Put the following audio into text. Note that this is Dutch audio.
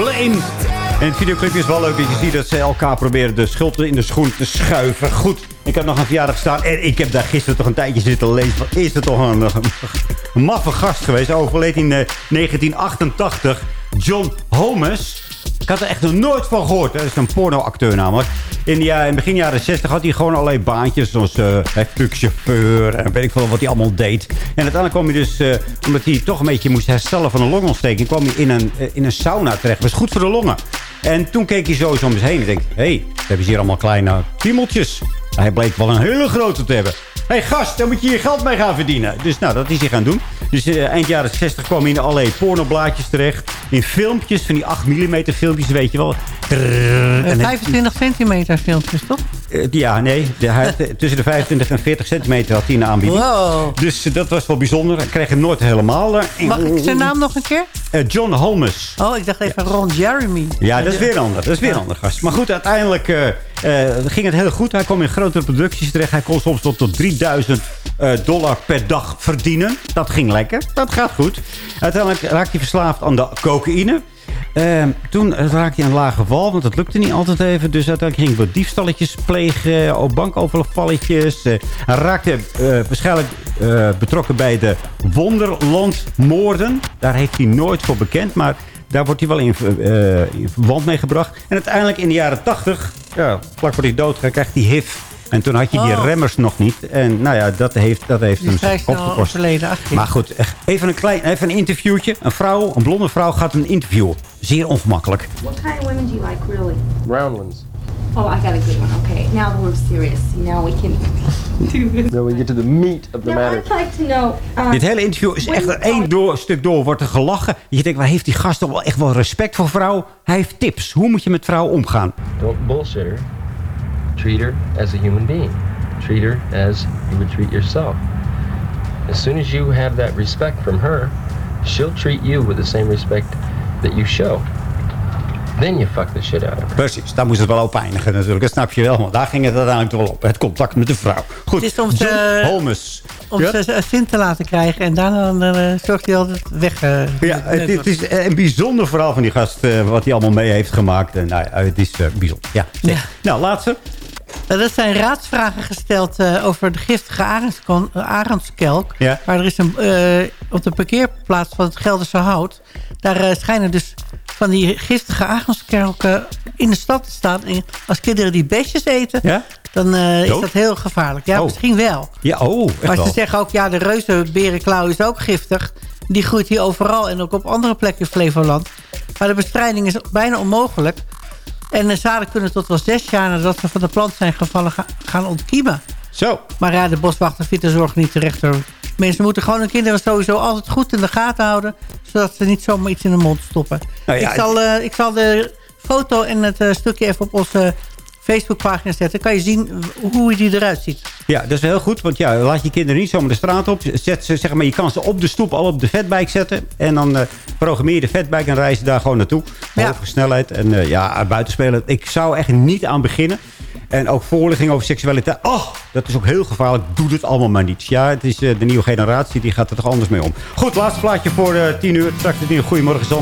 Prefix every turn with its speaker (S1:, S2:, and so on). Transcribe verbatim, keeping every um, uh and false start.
S1: Blame. En het videoclipje is wel leuk dat je ziet dat ze elkaar proberen de schuld in de schoen te schuiven. Goed, ik heb nog een verjaardag gestaan en ik heb daar gisteren toch een tijdje zitten lezen. Wat is er toch een, een, een maffe gast geweest. Overleed in uh, negentien achtentachtig. John Holmes. Ik had er echt nog nooit van gehoord. Dat is een pornoacteur namelijk. In, de, ja, in begin jaren zestig had hij gewoon allerlei baantjes. Zoals uh, truckchauffeur en weet ik veel wat hij allemaal deed. En uiteindelijk kwam hij dus, uh, omdat hij toch een beetje moest herstellen van een longontsteking, kwam hij in een, uh, in een sauna terecht. Dat was goed voor de longen. En toen keek hij zo om zich heen en dacht, hé, hey, hebben ze hier allemaal kleine piemeltjes. Hij bleek wel een hele grote te hebben. Hé hey, gast, daar moet je je geld mee gaan verdienen. Dus nou, dat is hij gaan doen. Dus uh, eind jaren zestig kwam hij in allerlei pornoblaadjes terecht. In filmpjes, van die acht millimeter filmpjes, weet je wel.
S2: Uh, vijfentwintig centimeter filmpjes, toch?
S1: Uh, ja, nee. De, hij, tussen de vijfentwintig en veertig centimeter had hij een aanbieding.
S2: Wow.
S1: Dus uh, dat was wel bijzonder. Hij kreeg hem nooit helemaal. Uh,
S2: Mag ik zijn naam nog een keer?
S1: Uh, John Holmes.
S2: Oh, ik dacht even ja. Ron Jeremy.
S1: Ja, dat is weer een ander. Dat is weer een ander gast. Maar goed, uiteindelijk uh, uh, ging het heel goed. Hij kwam in grotere producties terecht. Hij kon soms tot, tot drieduizend uh, dollar per dag verdienen. Dat ging lekker. Dat gaat goed. Uiteindelijk raakte hij verslaafd aan de cocaïne. Uh, toen raakte hij aan lage val, want dat lukte niet altijd even. Dus uiteindelijk ging hij wat diefstalletjes plegen, ook bankovervalletjes. Uh, hij raakte uh, waarschijnlijk uh, betrokken bij de Wonderlandmoorden. Daar heeft hij nooit voor bekend, maar daar wordt hij wel in, uh, in verband mee gebracht. En uiteindelijk in de jaren tachtig, ja, vlak voor hij doodgaat, krijgt hij H I V. En toen had je die oh. remmers nog niet. En nou ja, dat heeft, dat heeft hem opgekost. Maar goed, even een, klein, even een interviewtje. Een vrouw, een blonde vrouw gaat een interview. Zeer ongemakkelijk.
S3: What kind of women do you like, really?
S4: Round ones.
S3: Oh, I got a good one. Okay, now we're serious. Now we can do this.
S4: Now we get to the meat of the
S3: now,
S4: matter.
S3: I'd like to know... Um,
S1: Dit hele interview is echt er één door, stuk door. Wordt er gelachen. Je denkt, waar heeft die gast toch wel echt wel respect voor vrouw? Hij heeft tips. Hoe moet je met vrouwen omgaan?
S4: Don't bullshit her. Treat her as a human being. Treat her as you would treat yourself. As soon as you have that respect from her, she'll treat you with the same respect that you show. Then you fuck the shit out of her.
S1: Precies, daar moest het wel op eindigen natuurlijk. Dat snap je wel, want daar ging het uiteindelijk wel op. Het contact met de vrouw. Goed,
S2: het is om
S1: John
S2: ze,
S1: Holmes.
S2: Om ja? ze zin te laten krijgen en daarna uh, zorgt hij altijd weg. Uh,
S1: ja, het, het is een bijzonder verhaal van die gast, uh, wat hij allemaal mee heeft gemaakt. En, nou, het is uh, bijzonder. Ja, ja. Nou, laatste.
S2: Er zijn raadsvragen gesteld uh, over de giftige arendskelk.
S1: Ja.
S2: Maar er is een, uh, op de parkeerplaats van het Gelderse Hout. Daar uh, schijnen dus van die giftige arendskelken in de stad te staan. En als kinderen die besjes eten, ja? dan uh, is dat heel gevaarlijk. Ja, oh. misschien wel.
S1: Ja, oh, echt
S2: maar ze
S1: wel.
S2: zeggen ook, ja, de reuzenberenklauw is ook giftig. Die groeit hier overal en ook op andere plekken in Flevoland. Maar de bestrijding is bijna onmogelijk. En de zaden kunnen tot wel zes jaar nadat ze van de plant zijn gevallen ga, gaan ontkiemen.
S1: Zo.
S2: Maar ja, de boswachter vindt de zorg niet terecht. Hoor. Mensen moeten gewoon hun kinderen sowieso altijd goed in de gaten houden. Zodat ze niet zomaar iets in de mond stoppen. Nou ja, ik, zal, uh, ik zal de foto en het uh, stukje even op onze Facebookpagina zetten. Dan kan je zien hoe die eruit ziet. Ja, dat is wel heel goed. Want ja, laat je kinderen niet zomaar de straat op. Zet ze, zeg maar, je kan ze op de stoep al op de fatbike zetten. En dan uh, programmeer je de fatbike en rijden daar gewoon naartoe. Ja. Hoge snelheid. En uh, ja, buitenspelen. Ik zou echt niet aan beginnen. En ook voorlichting over seksualiteit. Oh, dat is ook heel gevaarlijk. Doe het allemaal maar niet. Ja, het is uh, de nieuwe generatie. Die gaat er toch anders mee om. Goed, laatste plaatje voor uh, tien uur. Straks het nieuwe Goedemorgen Zandvoort.